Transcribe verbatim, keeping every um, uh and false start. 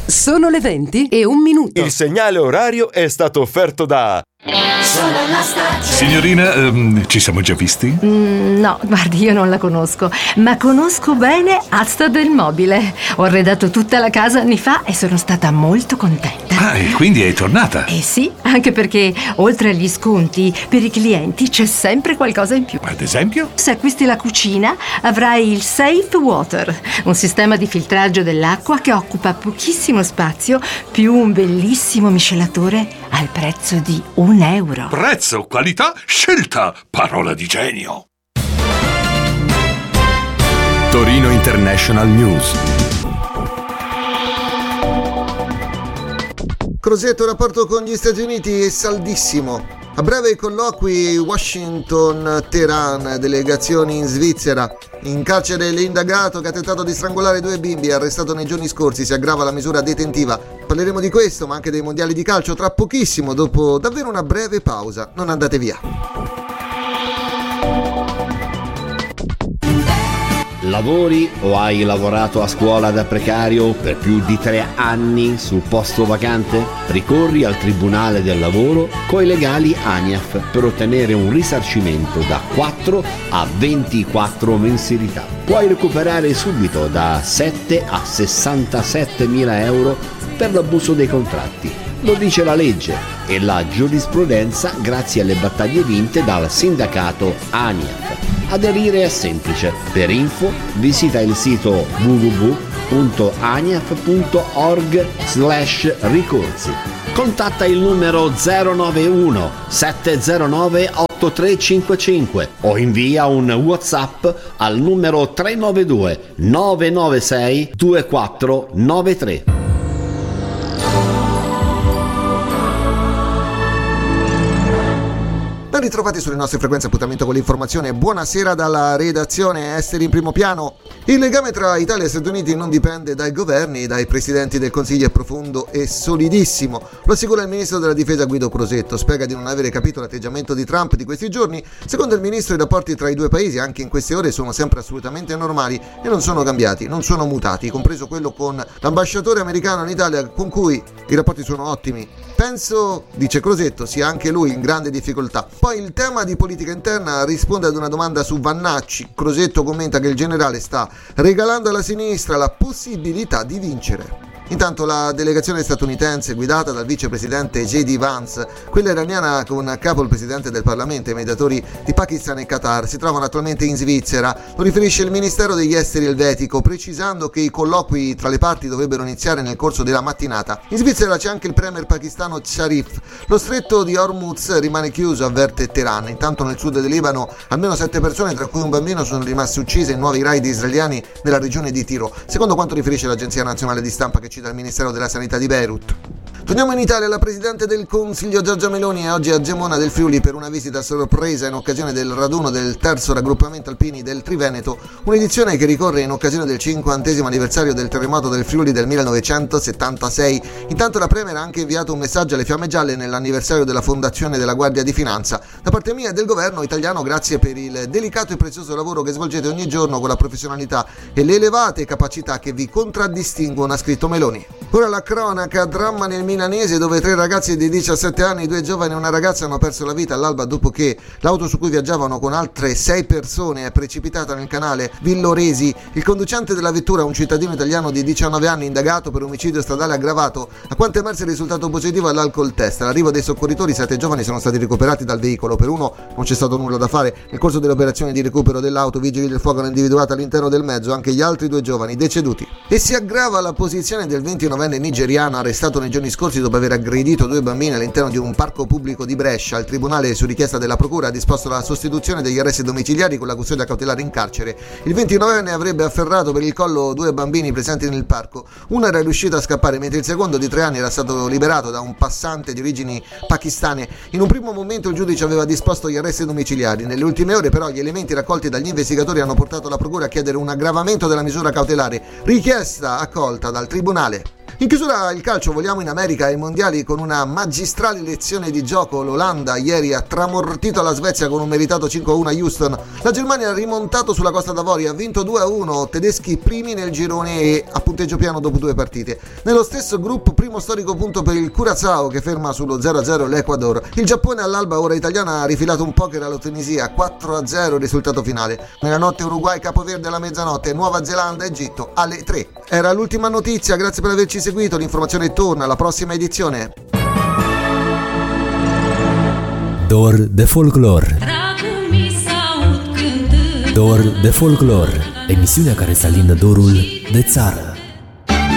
Sono le venti e un minuto. Il segnale orario è stato offerto da... Signorina, ehm, ci siamo già visti? Mm, no, guardi, io non la conosco, ma conosco bene Asta del Mobile. Ho arredato tutta la casa anni fa e sono stata molto contenta. Ah, e quindi è tornata? Eh sì, anche perché oltre agli sconti, per i clienti c'è sempre qualcosa in più. Ad esempio? Se acquisti la cucina, avrai il Safe Water, un sistema di filtraggio dell'acqua che occupa pochissimo spazio, più un bellissimo miscelatore al prezzo di un euro. Prezzo, qualità, scelta, parola di genio. Torino International News. Crosetto, rapporto con gli Stati Uniti è saldissimo. A breve i colloqui Washington-Teheran, delegazioni in Svizzera. In carcere l'indagato che ha tentato di strangolare due bimbi, arrestato nei giorni scorsi, si aggrava la misura detentiva. Parleremo di questo, ma anche dei mondiali di calcio tra pochissimo, dopo davvero una breve pausa. Non andate via. Lavori o hai lavorato a scuola da precario per più di tre anni sul posto vacante? Ricorri al Tribunale del Lavoro coi legali ANIAF per ottenere un risarcimento da quattro a ventiquattro mensilità. Puoi recuperare subito da sette a sessantasette mila euro per l'abuso dei contratti. Lo dice la legge e la giurisprudenza grazie alle battaglie vinte dal sindacato ANIAF. Aderire è semplice. Per info visita il sito w w w punto aniaf punto org slash ricorsi. Contatta il numero zero nove uno sette zero nove otto tre cinque cinque o invia un WhatsApp al numero tre nove due nove nove sei due quattro nove tre. Ben ritrovati sulle nostre frequenze, appuntamento con l'informazione. Buonasera dalla redazione. Esteri in primo piano. Il legame tra Italia e Stati Uniti non dipende dai governi, dai presidenti del Consiglio, è profondo e solidissimo. Lo assicura il ministro della difesa Guido Crosetto. Spiega di non avere capito l'atteggiamento di Trump di questi giorni. Secondo il ministro, i rapporti tra i due paesi anche in queste ore sono sempre assolutamente normali e non sono cambiati, non sono mutati, compreso quello con l'ambasciatore americano in Italia, con cui i rapporti sono ottimi. Penso, dice Crosetto, sia anche lui in grande difficoltà. Poi il tema di politica interna risponde ad una domanda su Vannacci. Crosetto commenta che il generale sta regalando alla sinistra la possibilità di vincere. Intanto la delegazione statunitense guidata dal vicepresidente J D Vance, quella iraniana con a capo il presidente del Parlamento e i mediatori di Pakistan e Qatar, si trovano attualmente in Svizzera. Lo riferisce il Ministero degli Esteri elvetico, precisando che i colloqui tra le parti dovrebbero iniziare nel corso della mattinata. In Svizzera c'è anche il premier pakistano Sharif. Lo stretto di Hormuz rimane chiuso, avverte Teheran. Intanto nel sud del Libano almeno sette persone, tra cui un bambino, sono rimaste uccise in nuovi raid israeliani nella regione di Tiro, secondo quanto riferisce l'agenzia nazionale di stampa che dal Ministero della Sanità di Beirut. Torniamo in Italia. La Presidente del Consiglio Giorgia Meloni è oggi a Gemona del Friuli per una visita sorpresa in occasione del raduno del terzo raggruppamento alpini del Triveneto, un'edizione che ricorre in occasione del cinquantesimo anniversario del terremoto del Friuli del millenovecentosettantasei. Intanto la Premier ha anche inviato un messaggio alle Fiamme Gialle nell'anniversario della fondazione della Guardia di Finanza. Da parte mia e del governo italiano, grazie per il delicato e prezioso lavoro che svolgete ogni giorno con la professionalità e le elevate capacità che vi contraddistinguono, ha scritto Meloni. Ora la cronaca, dramma nel milanese dove tre ragazzi di diciassette anni, due giovani e una ragazza hanno perso la vita all'alba dopo che l'auto su cui viaggiavano con altre sei persone è precipitata nel canale Villoresi. Il conducente della vettura, un cittadino italiano di diciannove anni indagato per omicidio stradale aggravato, a quanto emerso è risultato positivo all'alcol test. All'arrivo dei soccorritori sette giovani sono stati recuperati dal veicolo, per uno non c'è stato nulla da fare. Nel corso delle operazioni di recupero dell'auto, vigili del fuoco hanno individuato all'interno del mezzo anche gli altri due giovani deceduti. E si aggrava la posizione del ventinovenne nigeriano arrestato nei giorni scorsi dopo aver aggredito due bambini all'interno di un parco pubblico di Brescia. Il tribunale, su richiesta della procura, ha disposto la sostituzione degli arresti domiciliari con la custodia cautelare in carcere. Il ventinovenne avrebbe afferrato per il collo due bambini presenti nel parco. Uno era riuscito a scappare mentre il secondo, di tre anni, era stato liberato da un passante di origini pakistane. In un primo momento il giudice aveva disposto gli arresti domiciliari. Nelle ultime ore però gli elementi raccolti dagli investigatori hanno portato la procura a chiedere un aggravamento della misura cautelare, richiesta accolta dal tribunale. In chiusura il calcio, voliamo in America ai mondiali con una magistrale lezione di gioco. L'Olanda ieri ha tramortito la Svezia con un meritato cinque a uno a Houston. La Germania ha rimontato sulla Costa d'Avorio, ha vinto due a uno, tedeschi primi nel girone e a punteggio piano dopo due partite. Nello stesso gruppo, primo storico punto per il Curaçao che ferma sullo zero a zero l'Ecuador. Il Giappone all'alba ora italiana ha rifilato un poker alla Tunisia, quattro a zero il risultato finale. Nella notte Uruguay Capoverde alla mezzanotte, Nuova Zelanda Egitto alle tre. Era l'ultima notizia, grazie per averci seguito, l'informazione torna alla prossima edizione. Dor de Folklore. Dor de Folklore, emisiunea care să alindă dorul de țară.